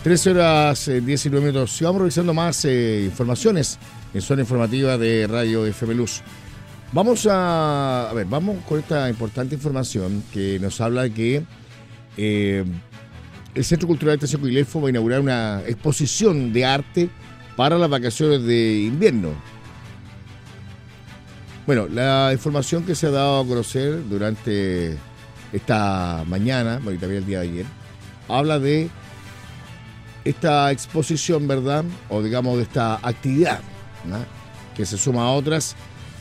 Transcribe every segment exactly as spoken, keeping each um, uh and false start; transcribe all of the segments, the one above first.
trece horas eh, diecinueve minutos. Y vamos revisando más eh, informaciones en zona informativa de Radio F M Luz. Vamos a, a ver, vamos con esta importante información que nos habla de que eh, el Centro Cultural Estación Coquilelfo va a inaugurar una exposición de arte para las vacaciones de invierno. Bueno, la información que se ha dado a conocer durante esta mañana, bueno, y también el día de ayer, habla de esta exposición, ¿verdad? O digamos de esta actividad, ¿no? Que se suma a otras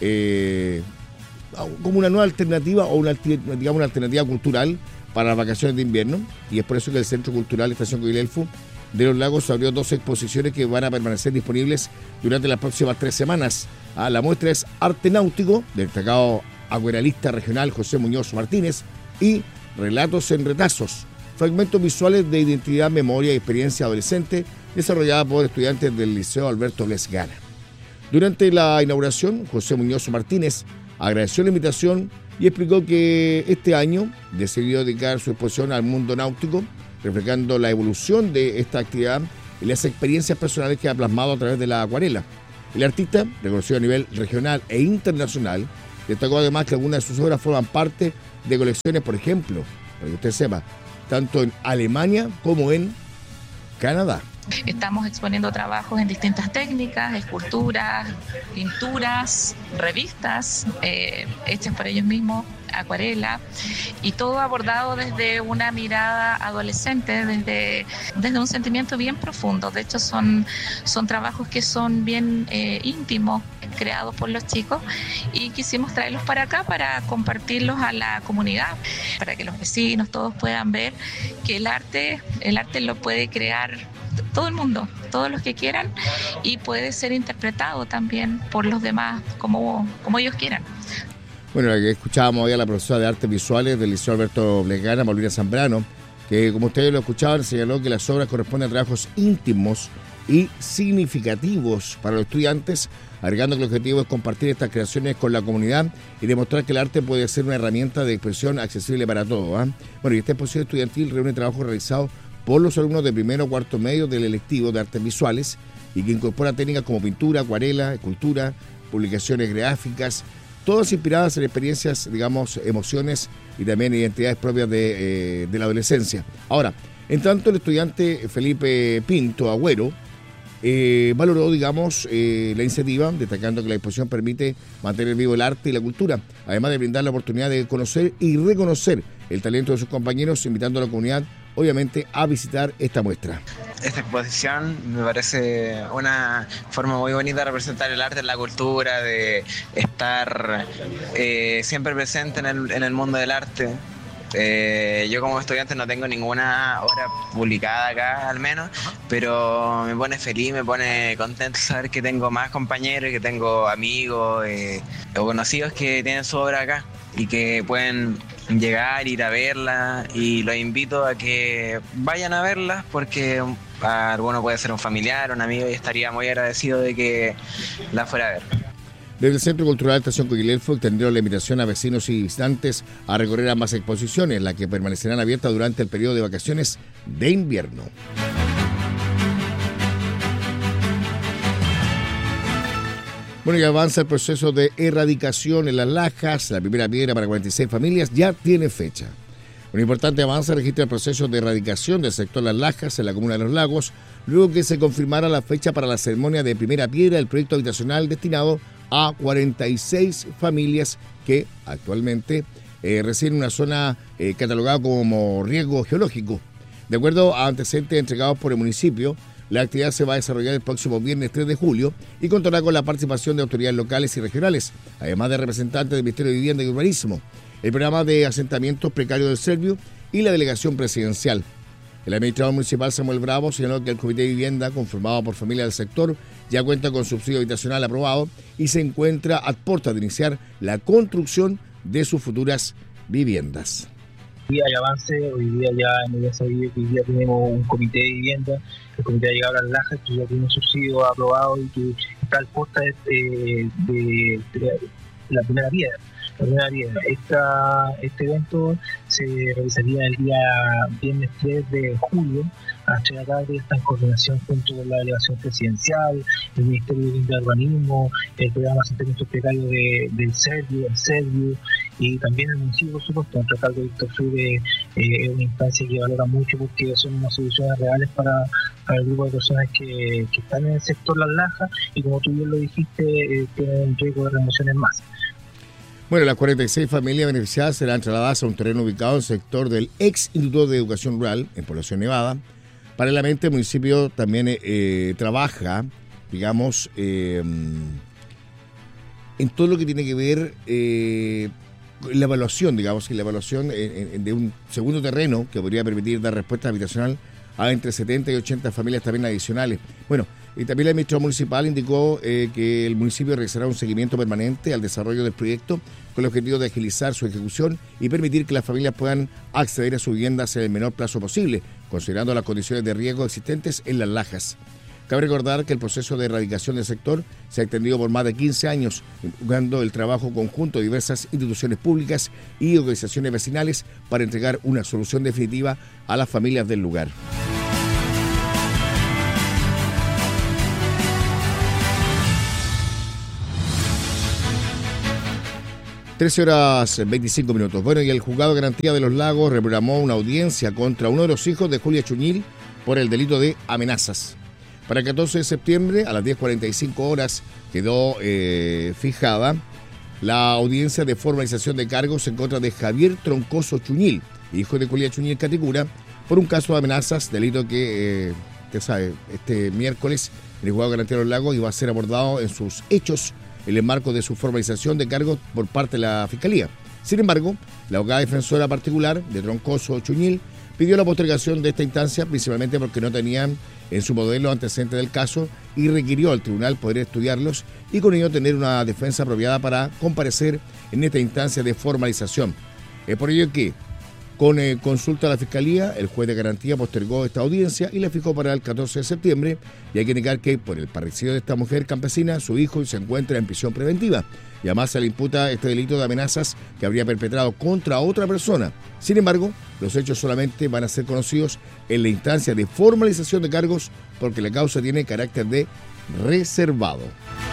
eh, como una nueva alternativa o una, digamos, una alternativa cultural para las vacaciones de invierno, y es por eso que el Centro Cultural Estación Coquilelfo de los Lagos abrió dos exposiciones que van a permanecer disponibles durante las próximas tres semanas. Ah, la muestra es Arte Náutico, del destacado acuarelista regional José Muñoz Martínez, y Relatos en Retazos, fragmentos visuales de identidad, memoria y experiencia adolescente, desarrollada por estudiantes del Liceo Alberto Lesgana. Durante la inauguración, José Muñoz Martínez agradeció la invitación y explicó que este año decidió dedicar su exposición al mundo náutico, reflejando la evolución de esta actividad y las experiencias personales que ha plasmado a través de la acuarela. El artista, reconocido a nivel regional e internacional, destacó además que algunas de sus obras forman parte de colecciones, por ejemplo, para que usted sepa, tanto en Alemania como en Canadá. Estamos exponiendo trabajos en distintas técnicas, esculturas, pinturas, revistas eh, hechas por ellos mismos, acuarela, y todo abordado desde una mirada adolescente, desde, desde un sentimiento bien profundo. De hecho, son, son trabajos que son bien eh, íntimos, creados por los chicos, y quisimos traerlos para acá para compartirlos a la comunidad, para que los vecinos todos puedan ver que el arte, el arte lo puede crear todo el mundo, todos los que quieran, y puede ser interpretado también por los demás como, como ellos quieran. Bueno, escuchábamos hoy a la profesora de Artes Visuales del Liceo Alberto Lesgana, Paulina Zambrano, que como ustedes lo escuchaban, señaló que las obras corresponden a trabajos íntimos y significativos para los estudiantes, agregando que el objetivo es compartir estas creaciones con la comunidad y demostrar que el arte puede ser una herramienta de expresión accesible para todos, ¿eh? Bueno, y esta exposición estudiantil reúne trabajos realizados por los alumnos de primero o cuarto medio del electivo de artes visuales y que incorpora técnicas como pintura, acuarela, escultura, publicaciones gráficas, todas inspiradas en experiencias, digamos, emociones y también identidades propias de, eh, de la adolescencia. Ahora, en tanto, el estudiante Felipe Pinto Agüero eh, valoró, digamos, eh, la iniciativa, destacando que la exposición permite mantener vivo el arte y la cultura, además de brindar la oportunidad de conocer y reconocer el talento de sus compañeros, invitando a la comunidad, obviamente, a visitar esta muestra. Esta exposición me parece una forma muy bonita de representar el arte, la cultura, de estar eh, siempre presente en el, en el mundo del arte. Eh, yo como estudiante no tengo ninguna obra publicada acá al menos, pero me pone feliz, me pone contento saber que tengo más compañeros, que tengo amigos eh, o conocidos que tienen su obra acá y que pueden llegar, ir a verla, y los invito a que vayan a verla porque alguno puede ser un familiar, un amigo, y estaría muy agradecido de que la fuera a ver. Desde el Centro Cultural Estación Coquilelfo extendieron la invitación a vecinos y visitantes a recorrer ambas exposiciones, las que permanecerán abiertas durante el periodo de vacaciones de invierno. Bueno, y avanza el proceso de erradicación en Las Lajas. La primera piedra para cuarenta y seis familias ya tiene fecha. Un importante avance registra el proceso de erradicación del sector Las Lajas en la comuna de Los Lagos, luego que se confirmara la fecha para la ceremonia de primera piedra del proyecto habitacional destinado a cuarenta y seis familias que actualmente eh, residen en una zona eh, catalogada como riesgo geológico. De acuerdo a antecedentes entregados por el municipio, la actividad se va a desarrollar el próximo viernes tres de julio y contará con la participación de autoridades locales y regionales, además de representantes del Ministerio de Vivienda y Urbanismo, el programa de asentamientos precarios del Servio y la delegación presidencial. El administrador municipal Samuel Bravo señaló que el Comité de Vivienda, conformado por familias del sector, ya cuenta con subsidio habitacional aprobado y se encuentra a puertas de iniciar la construcción de sus futuras viviendas. Hoy día hay avance, hoy día ya hemos ya sabido que hoy día tenemos un comité de vivienda, el comité ha llegado a Las Lajas, que ya tiene un subsidio aprobado y que está al puerta de, de, de, de la primera piedra. ordinaria. Esta, este evento se realizaría el día viernes tres de julio a las tres de la tarde. Está en coordinación junto con la delegación presidencial, el Ministerio de Urbanismo, el programa de asentamientos precarios de, del Servio, el Servio, y también el municipio, por supuesto. Nuestro alcalde Víctor Freire eh, es una instancia que valora mucho porque son unas soluciones reales para, para el grupo de personas que, que están en el sector Las Lajas, y como tú bien lo dijiste, eh, tienen un riesgo de remociones más. Bueno, las cuarenta y seis familias beneficiadas serán trasladadas a un terreno ubicado en el sector del ex Instituto de Educación Rural, en Población Nevada. Paralelamente, el municipio también eh, trabaja, digamos, eh, en todo lo que tiene que ver eh, la evaluación, digamos, y la evaluación eh, de un segundo terreno que podría permitir dar respuesta habitacional a entre setenta y ochenta familias también adicionales. Bueno, y también el administrador municipal indicó eh, que el municipio realizará un seguimiento permanente al desarrollo del proyecto con el objetivo de agilizar su ejecución y permitir que las familias puedan acceder a sus viviendas en el menor plazo posible, considerando las condiciones de riesgo existentes en Las Lajas. Cabe recordar que el proceso de erradicación del sector se ha extendido por más de quince años, implicando el trabajo conjunto de diversas instituciones públicas y organizaciones vecinales para entregar una solución definitiva a las familias del lugar. trece horas veinticinco minutos. Bueno, y el Juzgado de Garantía de los Lagos reprogramó una audiencia contra uno de los hijos de Julia Chuñil por el delito de amenazas. Para el catorce de septiembre, a las diez cuarenta y cinco horas, quedó eh, fijada la audiencia de formalización de cargos en contra de Javier Troncoso Chuñil, hijo de Julia Chuñil Caticura, por un caso de amenazas, delito que, eh, usted sabe, este miércoles el Juzgado de Garantía de los Lagos iba a ser abordado en sus hechos en el marco de su formalización de cargos por parte de la Fiscalía. Sin embargo, la abogada defensora particular de Troncoso Chuñil pidió la postergación de esta instancia, principalmente porque no tenían en su modelo antecedentes del caso, y requirió al tribunal poder estudiarlos y con ello tener una defensa apropiada para comparecer en esta instancia de formalización. Es por ello que, con eh, consulta a la Fiscalía, el juez de garantía postergó esta audiencia y la fijó para el catorce de septiembre, y hay que indicar que por el parricidio de esta mujer campesina, su hijo se encuentra en prisión preventiva, y además se le imputa este delito de amenazas que habría perpetrado contra otra persona. Sin embargo, los hechos solamente van a ser conocidos en la instancia de formalización de cargos porque la causa tiene carácter de reservado.